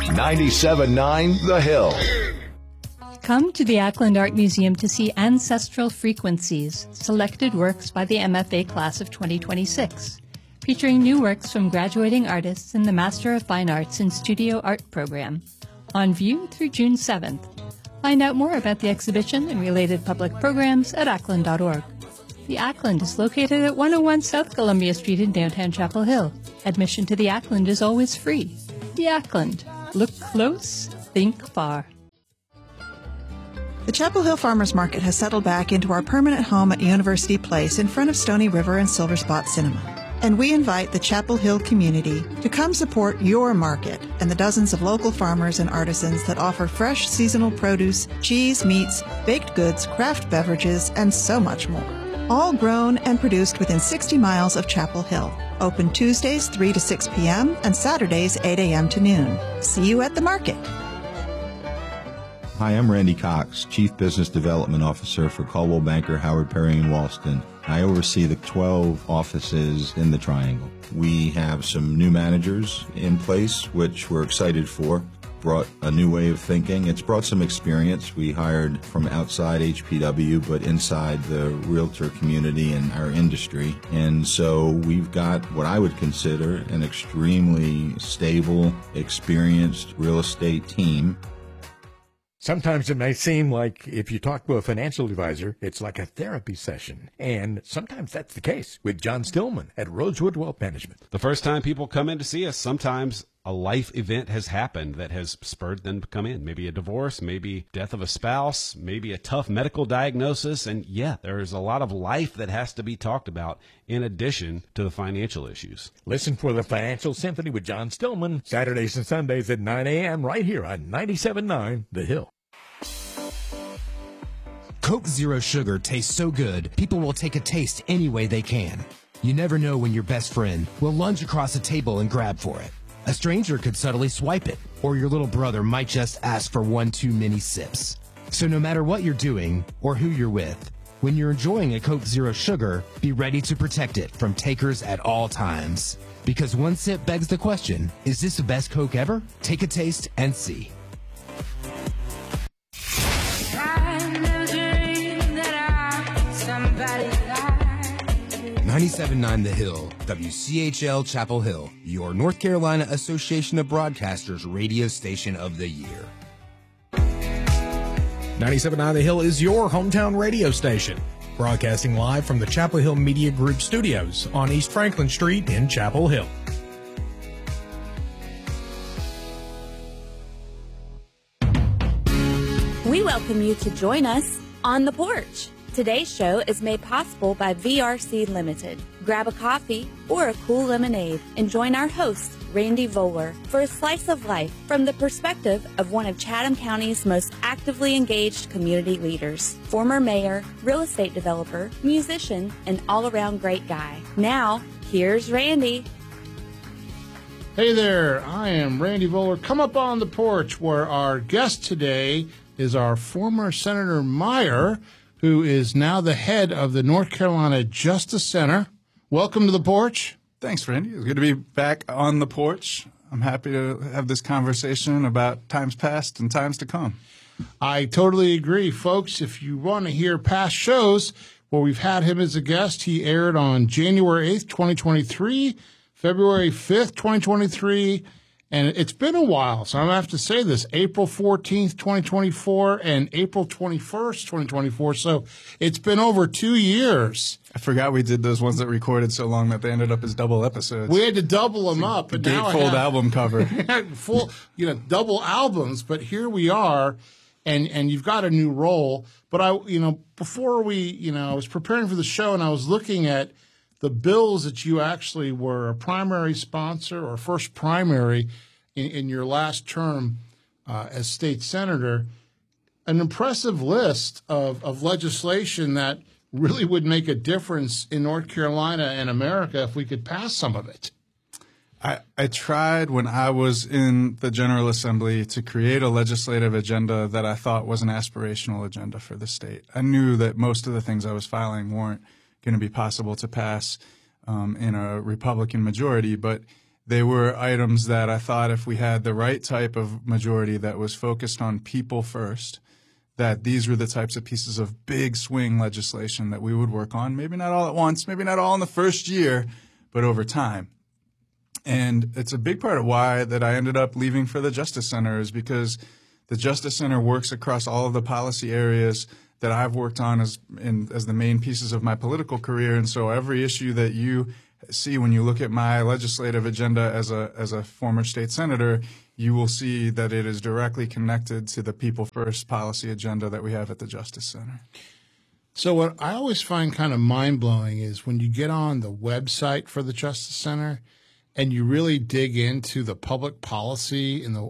97.9 The Hill. Come to the Ackland Art Museum to see Ancestral Frequencies, selected works by the MFA class of 2026, featuring new works from graduating artists in the Master of Fine Arts in Studio Art program, on view through June 7th. Find out more about the exhibition and related public programs at ackland.org. The Ackland is located at 101 South Columbia Street in downtown Chapel Hill. Admission to the Ackland is always free. The Ackland. Look close, think far. The Chapel Hill Farmers Market has settled back into our permanent home at University Place in front of Stony River and Silver Spot Cinema. And we invite the Chapel Hill community to come support your market and the dozens of local farmers and artisans that offer fresh seasonal produce, cheese, meats, baked goods, craft beverages, and so much more. All grown and produced within 60 miles of Chapel Hill. Open Tuesdays 3 to 6 p.m. and Saturdays 8 a.m. to noon. See you at the market. Hi, I'm Randy Cox, Chief Business Development Officer for Coldwell Banker, Howard Perry & Walston. I oversee the 12 offices in the Triangle. We have some new managers in place, which we're excited for. Brought a new way of thinking. It's brought some experience. We hired from outside HPW, but inside the realtor community and our industry. And so we've got what I would consider an extremely stable, experienced real estate team. Sometimes it may seem like if you talk to a financial advisor, it's like a therapy session. And sometimes that's the case with John Stillman at Rosewood Wealth Management. The first time people come in to see us, sometimes a life event has happened that has spurred them to come in. Maybe a divorce, maybe death of a spouse, maybe a tough medical diagnosis. And yeah, there's a lot of life that has to be talked about in addition to the financial issues. Listen for the Financial Symphony with John Stillman, Saturdays and Sundays at 9 a.m. right here on 97.9 The Hill. Coke Zero Sugar tastes so good, people will take a taste any way they can. You never know when your best friend will lunge across a table and grab for it. A stranger could subtly swipe it, or your little brother might just ask for one too many sips. So no matter what you're doing or who you're with, when you're enjoying a Coke Zero Sugar, be ready to protect it from takers at all times. Because one sip begs the question, is this the best Coke ever? Take a taste and see. 97.9 The Hill, WCHL Chapel Hill, your North Carolina Association of Broadcasters radio station of the year. 97.9 The Hill is your hometown radio station, broadcasting live from the Chapel Hill Media Group studios on East Franklin Street in Chapel Hill. We welcome you to join us on the porch. Today's show is made possible by VRC Limited. Grab a coffee or a cool lemonade and join our host, Randy Voller, for a slice of life from the perspective of one of Chatham County's most actively engaged community leaders, former mayor, real estate developer, musician, and all-around great guy. Now, here's Randy. Hey there, I am Randy Voller. Come up on the porch where our guest today is our former Senator Meyer, who is now the head of the North Carolina Justice Center. Welcome to the porch. Thanks, Randy. It's good to be back on the porch. I'm happy to have this conversation about times past and times to come. I totally agree, folks. If you want to hear past shows where we've had him as a guest, he aired on January 8th, 2023, February 5th, 2023, and it's been a while, so I'm going to have to say this, April 14th, 2024, and April 21st, 2024. So it's been over 2 years. I forgot we did those ones that recorded so long that they ended up as double episodes. We had to double them up. The gatefold album cover. Full, double albums, but here we are, and you've got a new role. But before I was preparing for the show, and I was looking at the bills that you actually were a primary sponsor or first primary in your last term as state senator, an impressive list of legislation that really would make a difference in North Carolina and America if we could pass some of it. I tried when I was in the General Assembly to create a legislative agenda that I thought was an aspirational agenda for the state. I knew that most of the things I was filing weren't going to be possible to pass in a Republican majority, but They were items that I thought if we had the right type of majority that was focused on people first, that these were the types of pieces of big swing legislation that we would work on, maybe not all at once, maybe not all in the first year, but over time. And it's a big part of why that I ended up leaving for the Justice Center is because the Justice Center works across all of the policy areas that I've worked on as the main pieces of my political career. And so every issue that you see when you look at my legislative agenda as a former state senator, you will see that it is directly connected to the people first policy agenda that we have at the Justice Center. So what I always find kind of mind-blowing is when you get on the website for the Justice Center and you really dig into the public policy and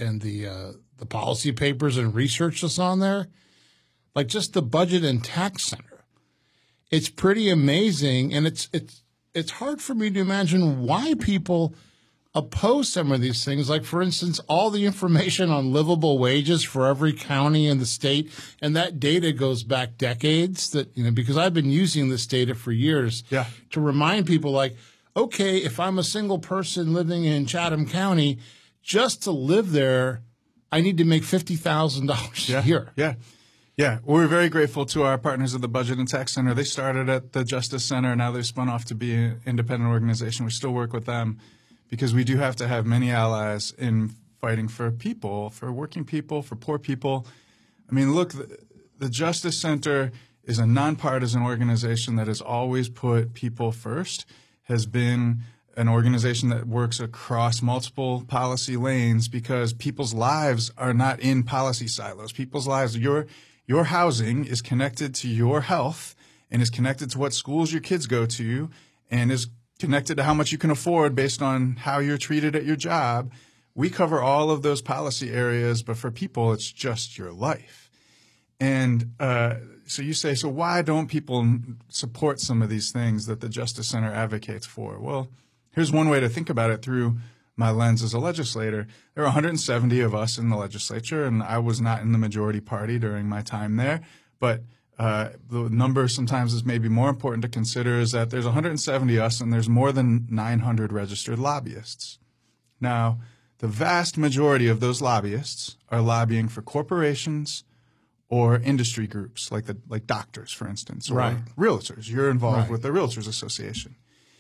the policy papers and research that's on there, like just the Budget and Tax Center. It's pretty amazing, and it's hard for me to imagine why people oppose some of these things. Like, for instance, all the information on livable wages for every county in the state, and that data goes back decades. That because I've been using this data for years to remind people, like, okay, if I'm a single person living in Chatham County, just to live there, I need to make $50,000 a year. Yeah, we're very grateful to our partners at the Budget and Tax Center. They started at the Justice Center. Now they've spun off to be an independent organization. We still work with them because we do have to have many allies in fighting for people, for working people, for poor people. I mean, look, the Justice Center is a nonpartisan organization that has always put people first, has been an organization that works across multiple policy lanes because people's lives are not in policy silos. People's lives, your housing is connected to your health and is connected to what schools your kids go to and is connected to how much you can afford based on how you're treated at your job. We cover all of those policy areas, but for people, it's just your life. And so you say, so why don't people support some of these things that the Justice Center advocates for? Well, here's one way to think about it through my lens as a legislator. There are 170 of us in the legislature, and I was not in the majority party during my time there. But the number sometimes is maybe more important to consider is that there's 170 of us, and there's more than 900 registered lobbyists. Now, the vast majority of those lobbyists are lobbying for corporations or industry groups, like doctors, for instance, or realtors. You're involved with the Realtors Association.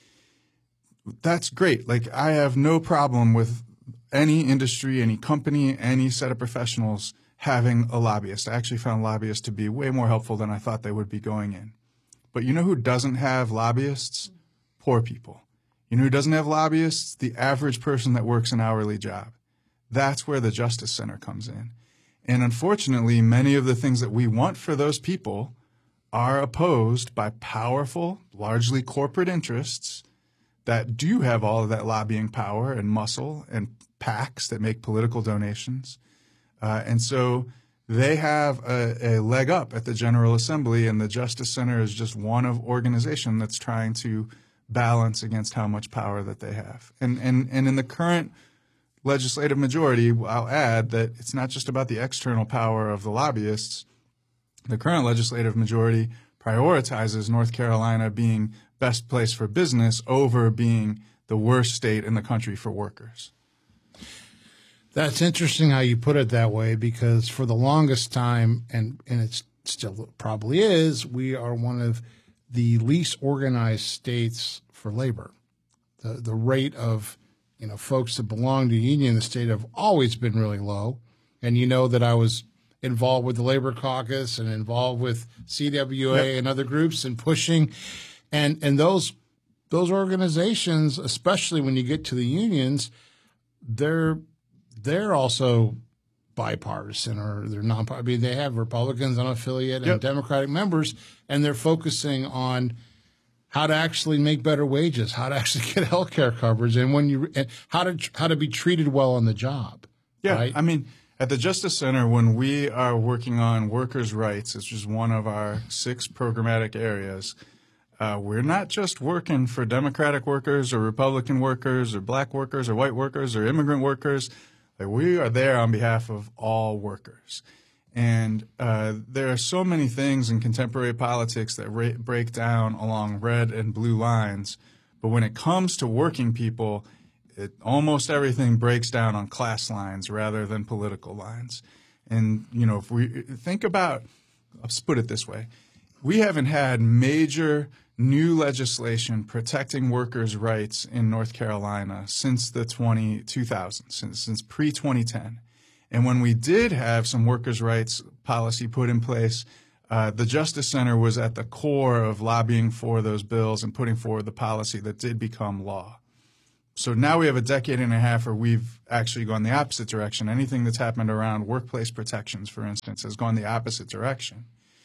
That's great. Like, I have no problem with any industry, any company, any set of professionals having a lobbyist. I actually found lobbyists to be way more helpful than I thought they would be going in. But you know who doesn't have lobbyists? Poor people. You know who doesn't have lobbyists? The average person that works an hourly job. That's where the Justice Center comes in. And unfortunately, many of the things that we want for those people are opposed by powerful, largely corporate interests that do have all of that lobbying power and muscle and PACs that make political donations. And so they have a leg up at the General Assembly, and the Justice Center is just one of organization that's trying to balance against how much power that they have. And in the current legislative majority, I'll add that it's not just about the external power of the lobbyists. The current legislative majority prioritizes North Carolina being best place for business over being the worst state in the country for workers. That's interesting how you put it that way, because for the longest time, and it still probably is, we are one of the least organized states for labor. The rate of folks that belong to the union in the state have always been really low. And you know that I was involved with the Labor Caucus and involved with CWA and other groups and pushing. And those organizations, especially when you get to the unions, they're also bipartisan, or they're non-partisan. I mean, they have Republicans, unaffiliated, and Democratic members, and they're focusing on how to actually make better wages, how to actually get health care coverage, and how to be treated well on the job. Yeah, right? I mean, at the Justice Center, when we are working on workers' rights, which is one of our 6 programmatic areas, we're not just working for Democratic workers or Republican workers or black workers or white workers or immigrant workers. Like, we are there on behalf of all workers. And there are so many things in contemporary politics that break down along red and blue lines. But when it comes to working people, almost everything breaks down on class lines rather than political lines. And, if we think about, let's put it this way, we haven't had major new legislation protecting workers' rights in North Carolina since the 2000s, since pre-2010. And when we did have some workers' rights policy put in place, the Justice Center was at the core of lobbying for those bills and putting forward the policy that did become law. So now we have a decade and a half where we've actually gone the opposite direction. Anything that's happened around workplace protections, for instance, has gone the opposite direction.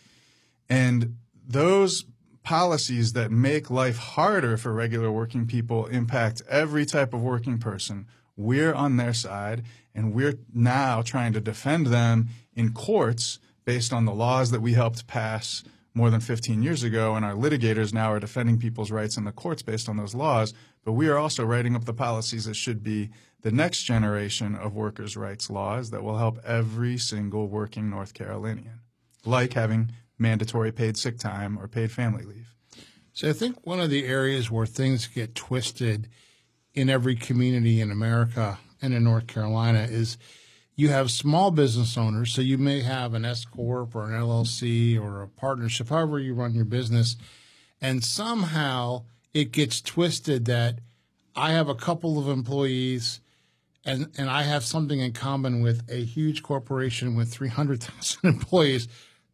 And those policies that make life harder for regular working people impact every type of working person. We're on their side, and we're now trying to defend them in courts based on the laws that we helped pass more than 15 years ago, and our litigators now are defending people's rights in the courts based on those laws. But we are also writing up the policies that should be the next generation of workers' rights laws that will help every single working North Carolinian, like having mandatory paid sick time or paid family leave. So I think one of the areas where things get twisted in every community in America and in North Carolina is you have small business owners. So you may have an S Corp or an LLC or a partnership, however you run your business, and somehow it gets twisted that I have a couple of employees and I have something in common with a huge corporation with 300,000 employees,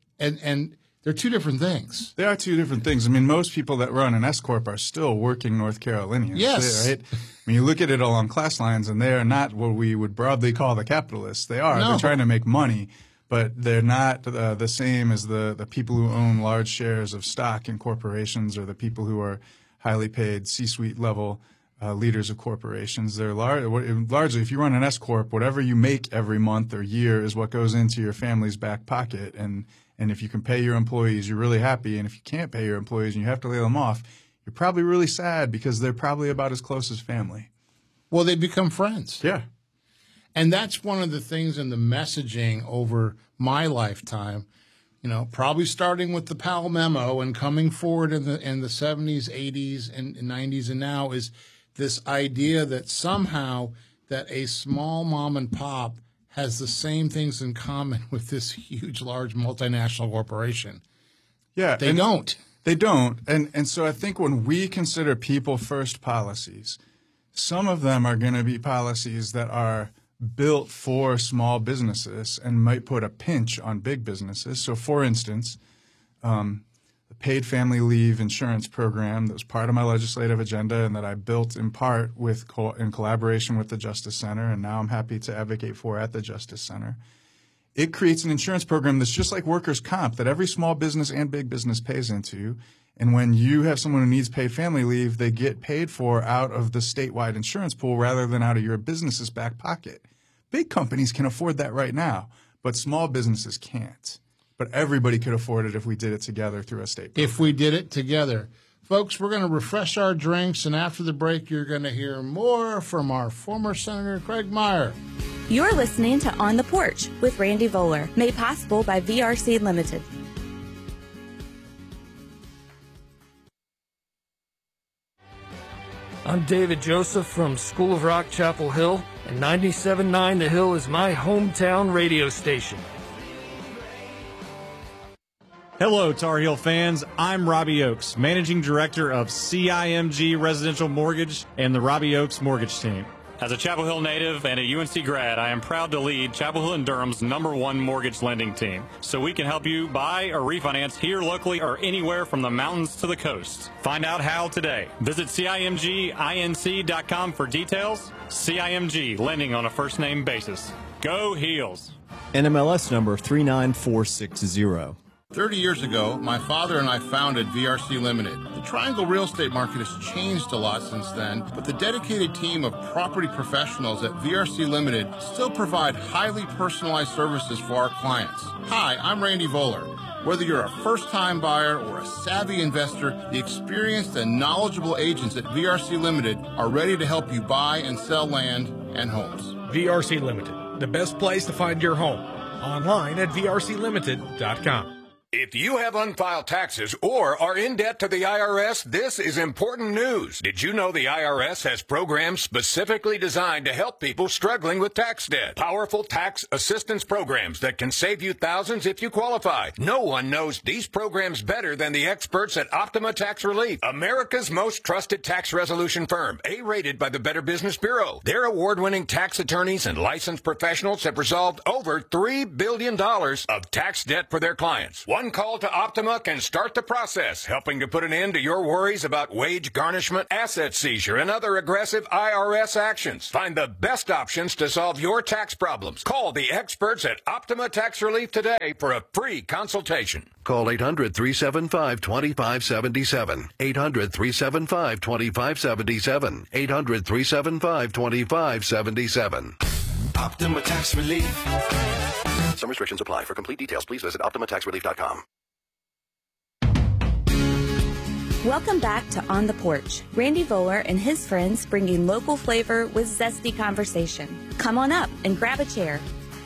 and they're two different things. They are two different things. I mean, most people that run an S Corp are still working North Carolinians. Yes. Right? I mean, you look at it along class lines, and they are not what we would broadly call the capitalists. They are. No. They're trying to make money, but they're not the same as the people who own large shares of stock in corporations or the people who are highly paid C-suite level leaders of corporations. They're largely, if you run an S Corp, whatever you make every month or year is what goes into your family's back pocket. And if you can pay your employees, you're really happy. And if you can't pay your employees and you have to lay them off, you're probably really sad because they're probably about as close as family. Well, they become friends. Yeah. And that's one of the things in the messaging over my lifetime, probably starting with the Powell memo and coming forward in the 70s, 80s, and 90s, and now is this idea that somehow that a small mom and pop has the same things in common with this huge, large multinational corporation. Yeah. They don't. They don't. And so I think when we consider people first policies, some of them are going to be policies that are built for small businesses and might put a pinch on big businesses. So, for instance, the paid family leave insurance program that was part of my legislative agenda and that I built in part in collaboration with the Justice Center, and now I'm happy to advocate for at the Justice Center. It creates an insurance program that's just like workers' comp that every small business and big business pays into. And when you have someone who needs paid family leave, they get paid for out of the statewide insurance pool rather than out of your business's back pocket. Big companies can afford that right now, but small businesses can't. But everybody could afford it if we did it together through a state program. If we did it together. Folks, we're going to refresh our drinks, and after the break, you're going to hear more from our former Senator Craig Meyer. You're listening to On the Porch with Randy Voller, made possible by VRC Limited. I'm David Joseph from School of Rock, Chapel Hill, and 97.9 The Hill is my hometown radio station. Hello, Tar Heel fans. I'm Robbie Oakes, Managing Director of CIMG Residential Mortgage and the Robbie Oakes Mortgage Team. As a Chapel Hill native and a UNC grad, I am proud to lead Chapel Hill and Durham's #1 mortgage lending team, so we can help you buy or refinance here locally or anywhere from the mountains to the coast. Find out how today. Visit CIMGINC.com for details. CIMG, lending on a first-name basis. Go Heels. NMLS number 39460. 30 years ago, my father and I founded VRC Limited. The Triangle real estate market has changed a lot since then, but the dedicated team of property professionals at VRC Limited still provide highly personalized services for our clients. Hi, I'm Randy Voller. Whether you're a first-time buyer or a savvy investor, the experienced and knowledgeable agents at VRC Limited are ready to help you buy and sell land and homes. VRC Limited, the best place to find your home. Online at vrclimited.com. If you have unfiled taxes or are in debt to the IRS, this is important news. Did you know the IRS has programs specifically designed to help people struggling with tax debt? Powerful tax assistance programs that can save you thousands if you qualify. No one knows these programs better than the experts at Optima Tax Relief, America's most trusted tax resolution firm, A-rated by the Better Business Bureau. Their award-winning tax attorneys and licensed professionals have resolved over $3 billion of tax debt for their clients. One call to Optima can start the process, helping to put an end to your worries about wage garnishment, asset seizure, and other aggressive IRS actions. Find the best options to solve your tax problems. Call the experts at Optima Tax Relief today for a free consultation. Call 800-375-2577. 800-375-2577. 800-375-2577. Optima Tax Relief. Some restrictions apply. For complete details, please visit OptimaTaxRelief.com. Welcome back to On the Porch. Randy Voller and his friends bringing local flavor with zesty conversation. Come on up and grab a chair.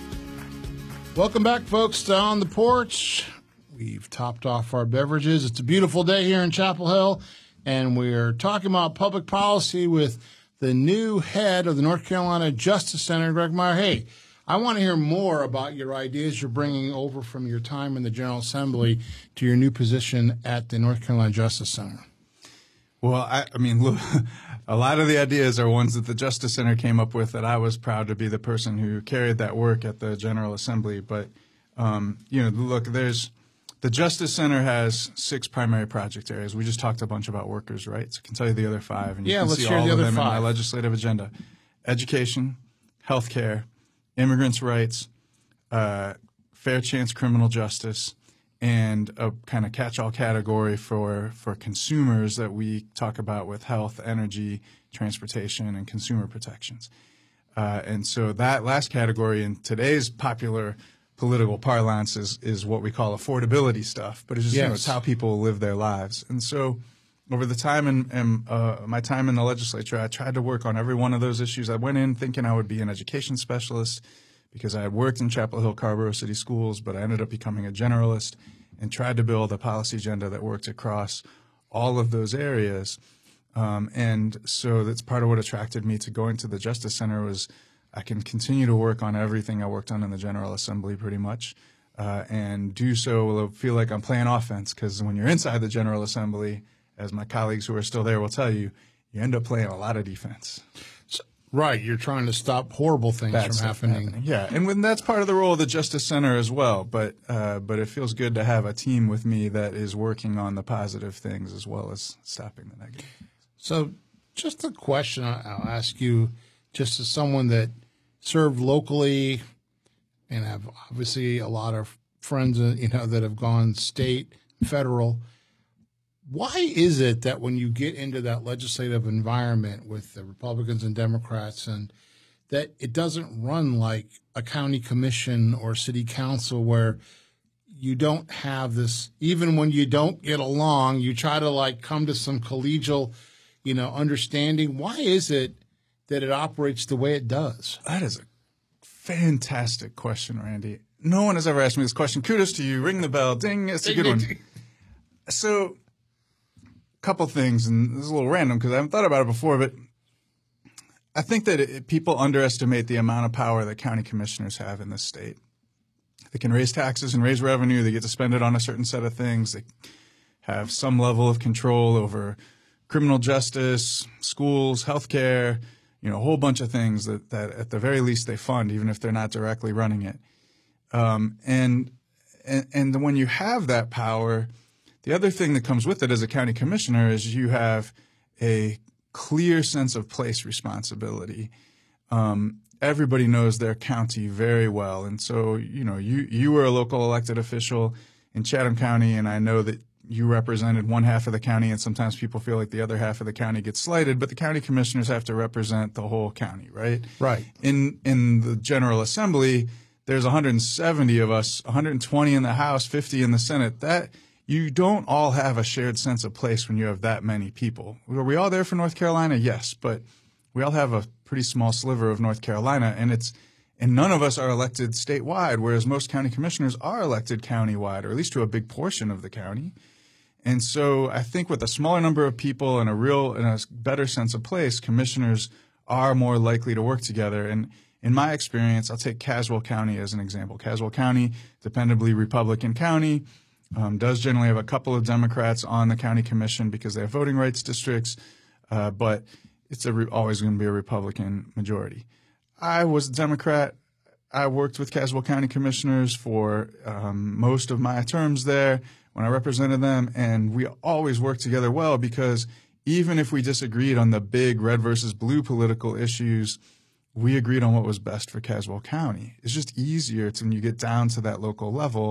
Welcome back, folks, to On the Porch. We've topped off our beverages. It's a beautiful day here in Chapel Hill, and we're talking about public policy with the new head of the North Carolina Justice Center, Greg Meyer. Hey, I want to hear more about your ideas you're bringing over from your time in the General Assembly to your new position at the North Carolina Justice Center. Well, I mean, look, a lot of the ideas are ones that the Justice Center came up with that I was proud to be the person who carried that work at the General Assembly. But, look, the Justice Center has 6 primary project areas. We just talked a bunch about workers' rights. I can tell you the other 5, and you can see all of them in my legislative agenda. Education, healthcare, immigrants' rights, fair chance criminal justice, and a kind of catch-all category for consumers that we talk about with health, energy, transportation, and consumer protections. And so that last category in today's popular political parlance is what we call affordability stuff, but it's just it's how people live their lives. And so over the time and my time in the legislature, I tried to work on every one of those issues. I went in thinking I would be an education specialist because I had worked in Chapel Hill, Carrboro City Schools, but I ended up becoming a generalist and tried to build a policy agenda that worked across all of those areas. And so that's part of what attracted me to going to the Justice Center was I can continue to work on everything I worked on in the General Assembly pretty much, and do so will feel like I'm playing offense because when you're inside the General Assembly, as my colleagues who are still there will tell you, you end up playing a lot of defense. Right, you're trying to stop horrible things from happening. Yeah, and that's part of the role of the Justice Center as well. But it feels good to have a team with me that is working on the positive things as well as stopping the negative. So, just a question I'll ask you, just as someone that served locally and have obviously a lot of friends, that have gone state, federal. Why is it that when you get into that legislative environment with the Republicans and Democrats and that it doesn't run like a county commission or city council where you don't have this, even when you don't get along, you try to come to some collegial, understanding? Why is it that it operates the way it does? That is a fantastic question, Randy. No one has ever asked me this question. Kudos to you. Ring the bell. Ding. It's a good one. So, couple things, and this is a little random because I haven't thought about it before, but I think that people underestimate the amount of power that county commissioners have in this state. They can raise taxes and raise revenue. They get to spend it on a certain set of things. They have some level of control over criminal justice, schools, healthcare, a whole bunch of things that at the very least they fund, even if they're not directly running it. And when you have that power, the other thing that comes with it as a county commissioner is you have a clear sense of place responsibility. Everybody knows their county very well. And so, you were a local elected official in Chatham County, and I know that you represented one half of the county, and sometimes people feel like the other half of the county gets slighted, but the county commissioners have to represent the whole county, right? Right. In the General Assembly, there's 170 of us, 120 in the House, 50 in the Senate. That you don't all have a shared sense of place when you have that many people. Are we all there for North Carolina? Yes, but we all have a pretty small sliver of North Carolina, and And none of us are elected statewide, whereas most county commissioners are elected countywide, or at least to a big portion of the county. And so I think with a smaller number of people and a better sense of place, commissioners are more likely to work together. And in my experience, I'll take Caswell County as an example. Caswell County, dependably Republican county, does generally have a couple of Democrats on the county commission because they have voting rights districts, but it's always going to be a Republican majority. I was a Democrat. I worked with Caswell County commissioners for most of my terms there when I represented them, and we always worked together well because even if we disagreed on the big red versus blue political issues, we agreed on what was best for Caswell County. It's just easier when you get down to that local level